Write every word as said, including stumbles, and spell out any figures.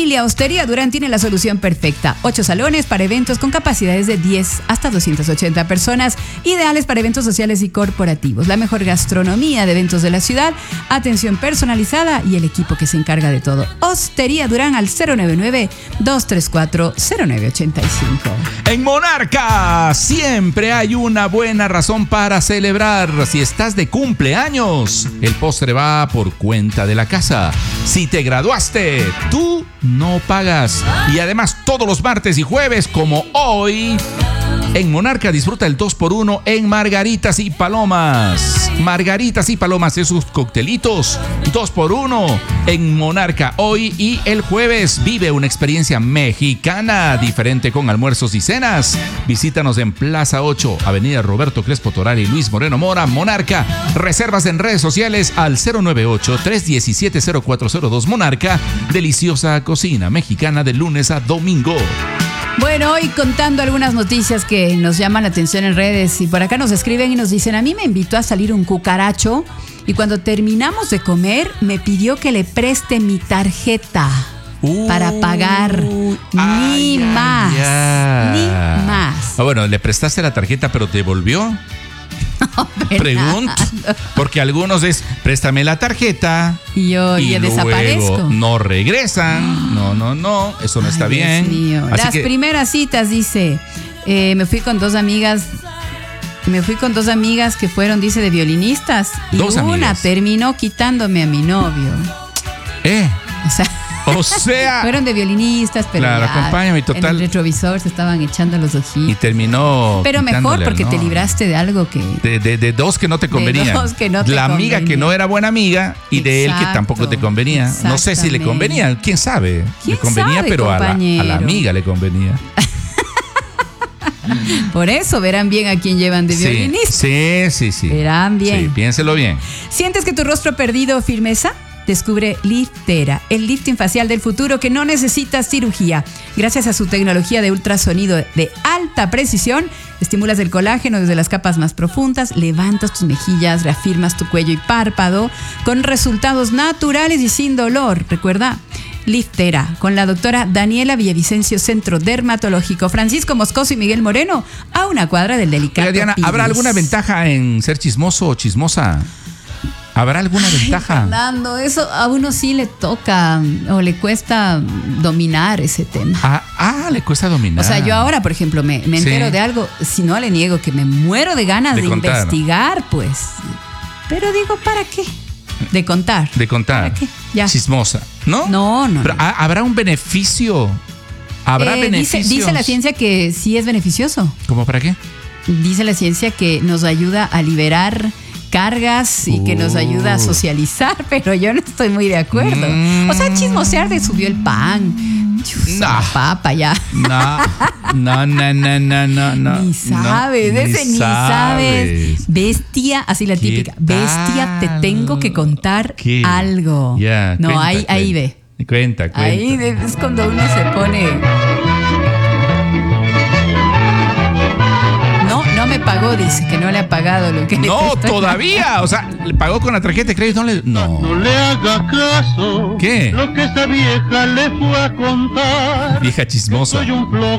familia, Hostería Durán tiene la solución perfecta. Ocho salones para eventos con capacidades de diez hasta doscientas ochenta personas, ideales para eventos sociales y corporativos. La mejor gastronomía de eventos de la ciudad, atención personalizada y el equipo que se encarga de todo. Hostería Durán al cero nueve nueve, dos tres cuatro, cero nueve ocho cinco. En Monarca siempre hay una buena razón para celebrar. Si estás de cumpleaños, el postre va por cuenta de la casa. Si te graduaste, tú no pagas. Y además todos los martes y jueves como hoy, en Monarca disfruta el dos por uno en Margaritas y Palomas. Margaritas y Palomas de sus coctelitos. dos por uno en Monarca hoy y el jueves. Vive una experiencia mexicana diferente con almuerzos y cenas. Visítanos en Plaza ocho, Avenida Roberto Crespo Toral y Luis Moreno Mora, Monarca. Reservas en redes sociales al cero nueve ocho, tres uno siete, cero cuatro cero dos. Monarca, deliciosa cocina mexicana de lunes a domingo. Bueno, hoy contando algunas noticias que nos llaman la atención en redes y por acá nos escriben y nos dicen: a mí me invitó a salir un cucaracho y cuando terminamos de comer me pidió que le preste mi tarjeta uh, para pagar. Ni ay, más, ay, ni más. Ah, bueno, le prestaste la tarjeta pero te devolvió. No, pregunto, porque algunos es préstame la tarjeta y yo y luego desaparezco. No regresan. No, no, no, eso no ay, está Dios bien. Mío. Así Las que, primeras citas, dice, eh, me fui con dos amigas. Me fui con dos amigas que fueron, dice, de violinistas. Y dos una amigas. Terminó quitándome a mi novio. Eh. O sea. O sea, fueron de violinistas, pero claro, ya acompáñame, total. En el retrovisor se estaban echando los ojitos. Y terminó. Pero mejor porque te libraste de algo que. De, de, de dos que no te convenían. De dos que no te la amiga convenía. Que no era buena amiga y exacto, de él que tampoco te convenía. No sé si le convenía, quién sabe. ¿Quién le convenía, sabe, pero a la, a la amiga le convenía. Por eso verán bien a quién llevan de violinista. Sí, sí, sí. Verán bien. Sí, piénselo bien. ¿Sientes que tu rostro ha perdido firmeza? Descubre Liftera, el lifting facial del futuro que no necesita cirugía. Gracias a su tecnología de ultrasonido de alta precisión, estimulas el colágeno desde las capas más profundas, levantas tus mejillas, reafirmas tu cuello y párpado con resultados naturales y sin dolor. Recuerda, Liftera, con la doctora Daniela Villavicencio, Centro Dermatológico Francisco Moscoso y Miguel Moreno, a una cuadra del Delicato. Oiga, Diana, ¿habrá alguna ventaja en ser chismoso o chismosa? ¿Habrá alguna Ay, ventaja? Fernando, eso a uno sí le toca o le cuesta dominar ese tema. Ah, ah le cuesta dominar. O sea, yo ahora, por ejemplo, me, me entero sí. de algo, si no le niego que me muero de ganas de, de investigar, pues. Pero digo, ¿para qué? De contar. De contar. ¿Para qué? Ya. Chismosa, ¿no? No, no. Pero no. ¿habrá un beneficio? ¿Habrá eh, beneficios? Dice, dice la ciencia que sí es beneficioso. ¿Cómo para qué? Dice la ciencia que nos ayuda a liberar cargas y uh. que nos ayuda a socializar, pero yo no estoy muy de acuerdo. Mm. O sea, chismosear de subió el pan, no. la papa ya. No, no, no, no, no, no, no. Ni sabes, no, ese ni, ni sabes. sabes. Bestia, así la típica. Bestia, te tengo que contar ¿Qué? algo. Yeah, no, cuenta, ahí, cuenta. ahí ve. Cuenta, cuenta. Ahí es cuando uno se pone. No me pagó, dice que no le ha pagado lo que le No, todavía. O sea, le pagó con la tarjeta de crédito. No le. No. No le haga caso. ¿Qué? Lo que esta vieja le fue a contar. Vieja chismosa. Soy un flojo